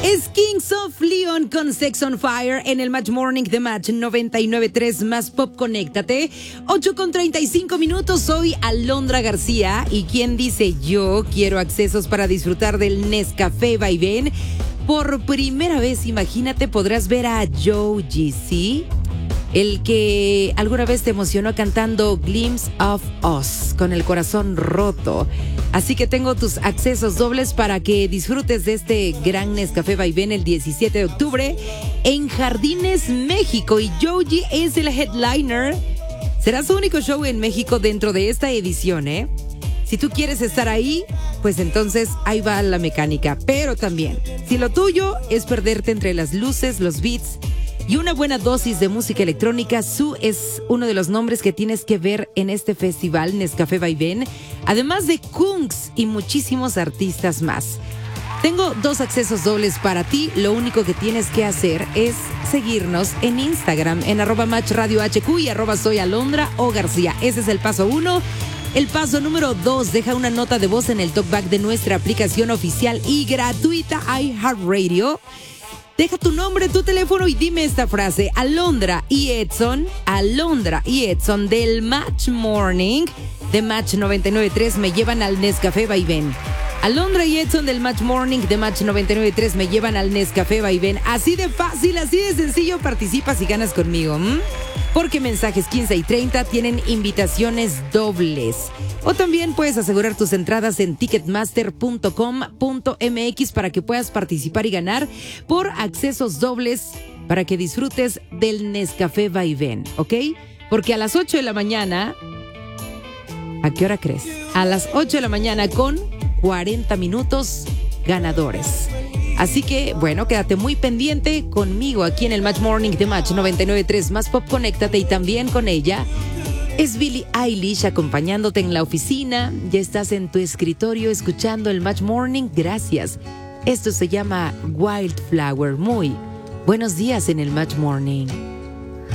Es Kings of Leon con Sex on Fire en el Match Morning de Match 99.3 más Pop. Conéctate. 8:35. Soy Alondra García. ¿Y quién dice yo quiero accesos para disfrutar del Nescafé Vaivén? Por primera vez, imagínate, podrás ver a Joe GC, el que alguna vez te emocionó cantando Glimpse of Us, con el corazón roto. Así que tengo tus accesos dobles para que disfrutes de este gran Nescafé Vaivén el 17 de octubre en Jardines, México. Y Joe G es el headliner. Será su único show en México dentro de esta edición, ¿eh? Si tú quieres estar ahí, pues entonces ahí va la mecánica. Pero también, si lo tuyo es perderte entre las luces, los beats y una buena dosis de música electrónica, Su es uno de los nombres que tienes que ver en este festival Nescafé Vaivén, además de Kungs y muchísimos artistas más. Tengo 2 accesos dobles para ti. Lo único que tienes que hacer es seguirnos en Instagram en @matchradiohq y @soyalondra o García. Ese es el paso 1. El paso número 2, deja una nota de voz en el talkback de nuestra aplicación oficial y gratuita iHeartRadio. Deja tu nombre, tu teléfono y dime esta frase: Alondra y Edson del Match Morning de Match 99.3 me llevan al Nescafé Vaivén. Alondra y Edson del Match Morning de Match 99.3 me llevan al Nescafé Vaivén. Así de fácil, así de sencillo, participas y ganas conmigo. Porque mensajes 15 y 30 tienen invitaciones dobles. O también puedes asegurar tus entradas en ticketmaster.com.mx para que puedas participar y ganar por accesos dobles para que disfrutes del Nescafé Vaivén, ¿ok? Porque a las 8 de la mañana, ¿a qué hora crees? A las 8 de la mañana con 40 minutos ganadores. Así que, bueno, quédate muy pendiente conmigo aquí en el Match Morning de Match 99.3 más Pop. Conéctate y también con ella. Es Billie Eilish acompañándote en la oficina. Ya estás en tu escritorio escuchando el Match Morning. Gracias. Esto se llama Wildflower. Muy buenos días en el Match Morning.